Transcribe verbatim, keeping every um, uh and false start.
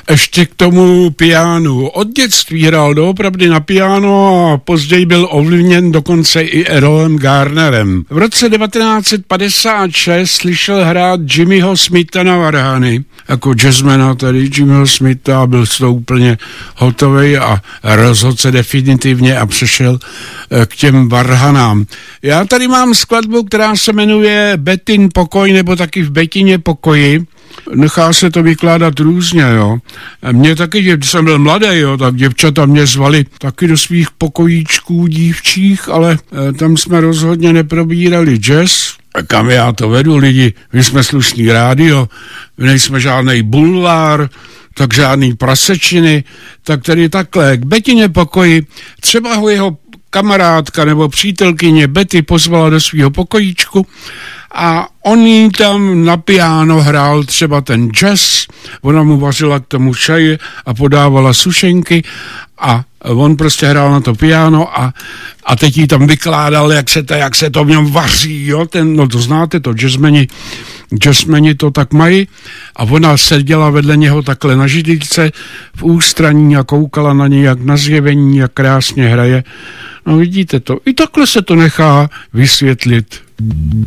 Ještě k tomu pianu. Od dětství hrál doopravdy na piano a později byl ovlivněn dokonce i Errolem Garnerem. V roce devatenáct set padesát šest slyšel hrát Jimmyho Smitha na varhany, jako jazzmana tady Jimmyho Smitha, byl z toho úplně hotovej a rozhodl se definitivně a přešel k těm varhanám. Já tady mám skladbu, která se jmenuje Betin pokoj, nebo taky v Betině pokoji. Nechá se to vykládat různě, jo. Mě taky, když jsem byl mladý, jo, tak děvčata mě zvali taky do svých pokojíčků dívčích, ale e, tam jsme rozhodně neprobírali jazz. A kam já to vedu, lidi? My jsme slušný rádio, my nejsme žádnej bulvár, tak žádný prasečiny, tak tady takhle, k Betině pokoji, třeba ho jeho kamarádka nebo přítelkyně Betty pozvala do svého pokojíčku a on jí tam na piano hrál třeba ten jazz, ona mu vařila k tomu čaj a podávala sušenky a on prostě hrál na to piano a, a teď jí tam vykládal, jak se to, jak se to v něm vaří, jo, ten, no to znáte, to jazzmeni, jazzmeni to tak mají a ona seděla vedle něho takhle na židličce v ústraní a koukala na něj jak na zjevení, jak krásně hraje. No vidíte to, i takhle se to nechá vysvětlit.